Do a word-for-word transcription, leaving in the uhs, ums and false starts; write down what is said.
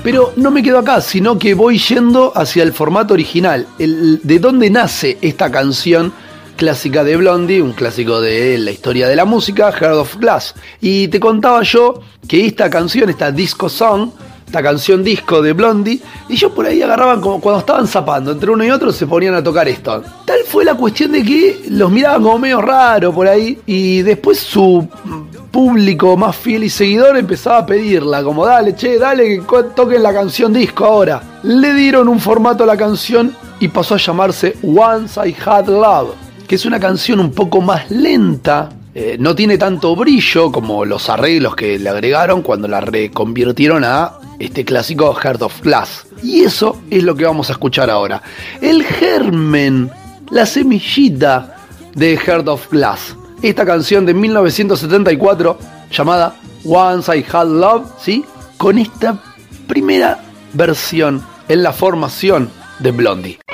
Pero no me quedo acá, sino que voy yendo hacia el formato original, el, de dónde nace esta canción clásica de Blondie, un clásico de la historia de la música, Heart of Glass. Y te contaba yo que esta canción, esta disco song, esta canción disco de Blondie, ellos por ahí agarraban como cuando estaban zapando, entre uno y otro se ponían a tocar esto. Tal fue la cuestión de que los miraban como medio raro por ahí, y después su público más fiel y seguidor empezaba a pedirla, como dale, che, dale, que toquen la canción disco ahora. Le dieron un formato a la canción y pasó a llamarse Once I Had Love, que es una canción un poco más lenta. Eh, no tiene tanto brillo como los arreglos que le agregaron cuando la reconvirtieron a este clásico Heart of Glass. Y eso es lo que vamos a escuchar ahora. El germen, la semillita de Heart of Glass. Esta canción de mil novecientos setenta y cuatro llamada Once I Had Love, ¿sí? Con esta primera versión en la formación de Blondie.